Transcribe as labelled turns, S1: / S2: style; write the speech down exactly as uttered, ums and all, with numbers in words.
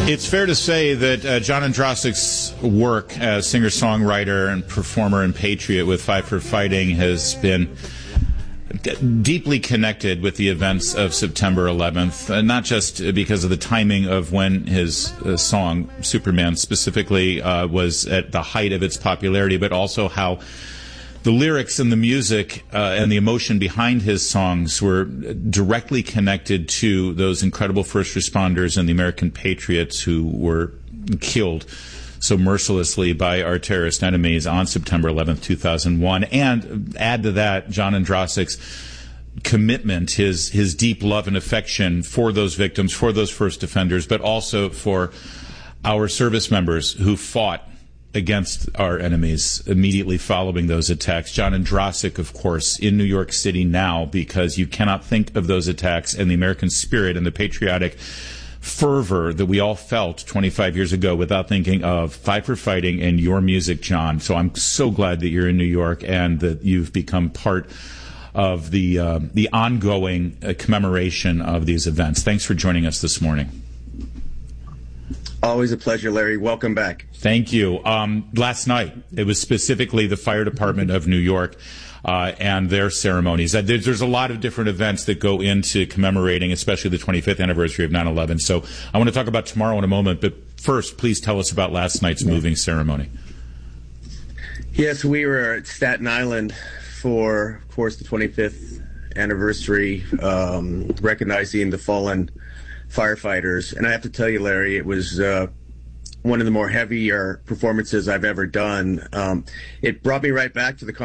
S1: It's fair to say that uh, John Ondrasik's work as singer-songwriter and performer and patriot with Five for Fighting has been deeply connected with the events of September eleventh, uh, not just because of the timing of when his uh, song, Superman specifically, uh, was at the height of its popularity, but also how the lyrics and the music uh, and the emotion behind his songs were directly connected to those incredible first responders and the American patriots who were killed so mercilessly by our terrorist enemies on September eleventh, two thousand one. And add to that John Ondrasik's commitment, his his deep love and affection for those victims, for those first offenders, but also for our service members who fought against our enemies immediately following those attacks. John Ondrasik, of course, in New York City now, because you cannot think of those attacks and the American spirit and the patriotic fervor that we all felt twenty-five years ago without thinking of Five for Fighting and your music, John. So I'm so glad that you're in New York and that you've become part of the uh, the ongoing uh, commemoration of these events. Thanks for joining us this morning.
S2: Always a pleasure, Larry. Welcome back.
S1: Thank you. Um, last night, it was specifically the Fire Department of New York uh, and their ceremonies. Uh, there's, there's a lot of different events that go into commemorating, especially the twenty-fifth anniversary of nine eleven. So I want to talk about tomorrow in a moment, but first, please tell us about last night's moving ceremony.
S2: Yes, we were at Staten Island for, of course, the twenty-fifth anniversary, um, recognizing the fallen firefighters. And I have to tell you, Larry, it was uh, one of the more heavier performances I've ever done. Um, it brought me right back to the